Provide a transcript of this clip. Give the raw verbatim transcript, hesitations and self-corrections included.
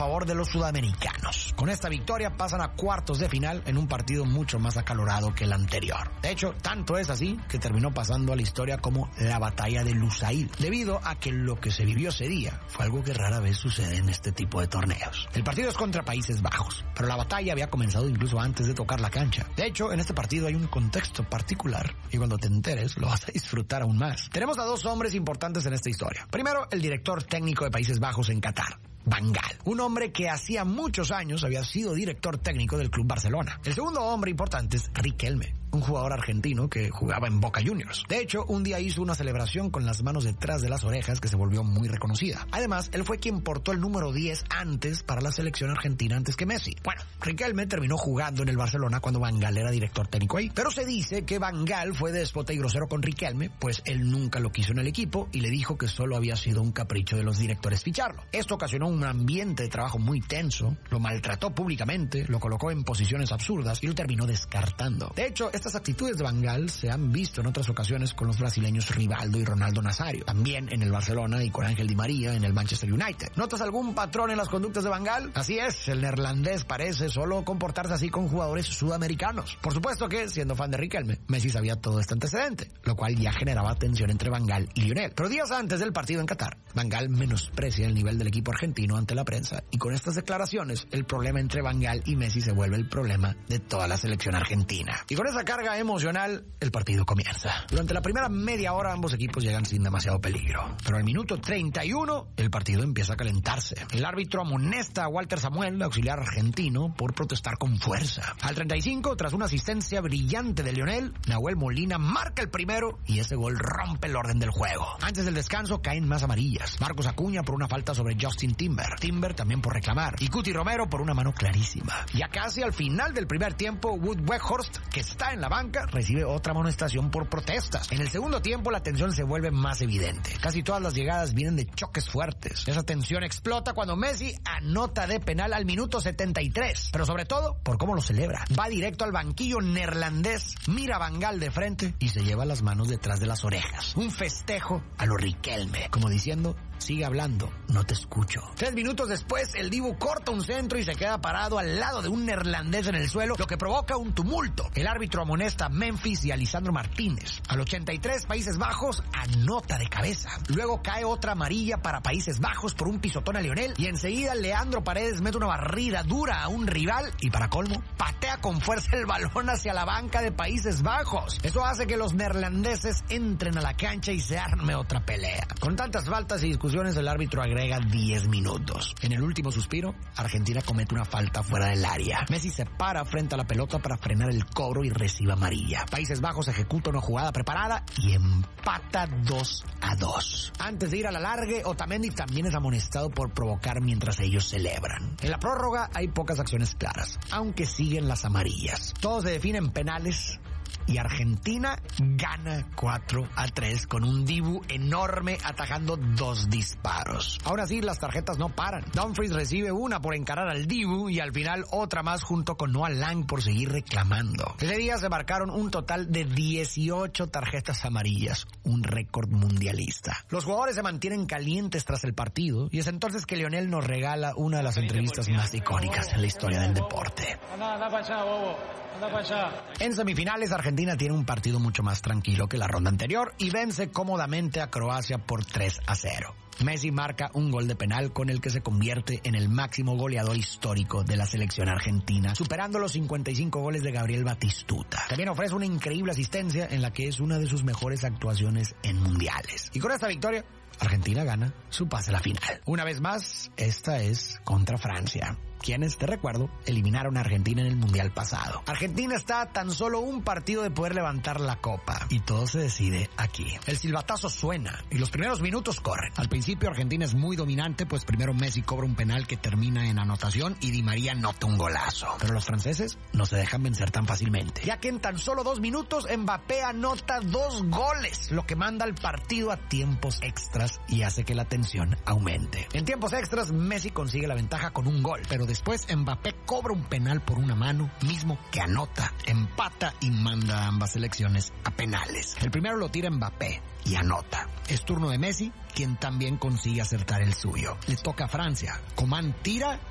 favor de los sudamericanos. Con esta victoria pasan a cuartos de final en un partido mucho más acalorado que el anterior. De hecho, tanto es así que terminó pasando a la historia como la batalla de Lusail, debido a que lo que se vivió ese día fue algo que rara vez sucede en este tipo de torneos. El partido es contra Países Bajos, pero la batalla había comenzado incluso antes de tocar la cancha. De hecho, en este partido hay un contexto particular y cuando te enteres lo vas a disfrutar aún más. Tenemos a dos hombres importantes en esta historia. Primero, el director técnico de Países Bajos en Qatar, Van Gaal, un hombre que hacía muchos años había sido director técnico del Club Barcelona. El segundo hombre importante es Riquelme, un jugador argentino que jugaba en Boca Juniors. De hecho, un día hizo una celebración con las manos detrás de las orejas que se volvió muy reconocida. Además, él fue quien portó el número diez antes para la selección argentina antes que Messi. Bueno, Riquelme terminó jugando en el Barcelona cuando Van Gaal era director técnico ahí. Pero se dice que Van Gaal fue déspota y grosero con Riquelme, pues él nunca lo quiso en el equipo y le dijo que solo había sido un capricho de los directores ficharlo. Esto ocasionó un ambiente de trabajo muy tenso, lo maltrató públicamente, lo colocó en posiciones absurdas y lo terminó descartando. De hecho, estas actitudes de Van Gaal se han visto en otras ocasiones con los brasileños Rivaldo y Ronaldo Nazario, también en el Barcelona y con Ángel Di María en el Manchester United. ¿Notas algún patrón en las conductas de Van Gaal? Así es, el neerlandés parece solo comportarse así con jugadores sudamericanos. Por supuesto que, siendo fan de Riquelme, Messi sabía todo este antecedente, lo cual ya generaba tensión entre Van Gaal y Lionel. Pero días antes del partido en Qatar, Van Gaal menosprecia el nivel del equipo argentino ante la prensa y con estas declaraciones el problema entre Van Gaal y Messi se vuelve el problema de toda la selección argentina. Y con esa carga emocional el partido comienza. Durante la primera media hora ambos equipos llegan sin demasiado peligro, pero al minuto treinta y uno el partido empieza a calentarse. El árbitro amonesta a Walter Samuel, auxiliar argentino, por protestar con fuerza. Al treinta y cinco, tras una asistencia brillante de Lionel, Nahuel Molina marca el primero y ese gol rompe el orden del juego. Antes del descanso caen más amarillas. Marcos Acuña por una falta sobre Justin Timber. Timber también por reclamar. Y Cuti Romero por una mano clarísima. Ya casi al final del primer tiempo, Wout Weghorst, que está en la banca, recibe otra amonestación por protestas. En el segundo tiempo la tensión se vuelve más evidente. Casi todas las llegadas vienen de choques fuertes. Esa tensión explota cuando Messi anota de penal al minuto setenta y tres. Pero sobre todo por cómo lo celebra. Va directo al banquillo neerlandés, mira a Van Gaal de frente y se lleva las manos detrás de las orejas. Un festejo a lo Riquelme, como diciendo: sigue hablando, no te escucho. Tres minutos después, el Dibu corta un centro y se queda parado al lado de un neerlandés en el suelo, lo que provoca un tumulto. El árbitro amonesta a Memphis y a Lisandro Martínez. Al ochenta y tres, Países Bajos anota de cabeza. Luego cae otra amarilla para Países Bajos por un pisotón a Lionel y enseguida Leandro Paredes mete una barrida dura a un rival y para colmo, patea con fuerza el balón hacia la banca de Países Bajos. Eso hace que los neerlandeses entren a la cancha y se arme otra pelea. Con tantas faltas y discusiones, el árbitro agrega diez minutos. En el último suspiro, Argentina comete una falta fuera del área. Messi se para frente a la pelota para frenar el cobro y recibe amarilla. Países Bajos ejecuta una jugada preparada y empata dos a dos. Antes de ir a la largue, Otamendi también es amonestado por provocar mientras ellos celebran. En la prórroga hay pocas acciones claras, aunque siguen las amarillas. Todos se definen penales y Argentina gana cuatro a tres con un Dibu enorme atajando dos disparos. Ahora sí, las tarjetas no paran. Dumfries recibe una por encarar al Dibu y al final otra más junto con Noah Lang por seguir reclamando. Ese día se marcaron un total de dieciocho tarjetas amarillas, un récord mundialista. Los jugadores se mantienen calientes tras el partido y es entonces que Lionel nos regala una de las entrevistas más icónicas en la historia del deporte. En semifinales, Argentina tiene un partido mucho más tranquilo que la ronda anterior y vence cómodamente a Croacia por tres a cero. Messi marca un gol de penal con el que se convierte en el máximo goleador histórico de la selección argentina, superando los cincuenta y cinco goles de Gabriel Batistuta. También ofrece una increíble asistencia en la que es una de sus mejores actuaciones en mundiales. Y con esta victoria, Argentina gana su pase a la final. Una vez más, esta es contra Francia, quienes, te recuerdo, eliminaron a Argentina en el Mundial pasado. Argentina está a tan solo un partido de poder levantar la copa y todo se decide aquí. El silbatazo suena y los primeros minutos corren. Al principio Argentina es muy dominante, pues primero Messi cobra un penal que termina en anotación y Di María nota un golazo. Pero los franceses no se dejan vencer tan fácilmente, ya que en tan solo dos minutos Mbappé anota dos goles, lo que manda al partido a tiempos extras y hace que la tensión aumente. En tiempos extras Messi consigue la ventaja con un gol, pero después Mbappé cobra un penal por una mano, mismo que anota, empata y manda a ambas selecciones a penales. El primero lo tira Mbappé y anota. Es turno de Messi, quien también consigue acertar el suyo. Le toca a Francia. Coman tira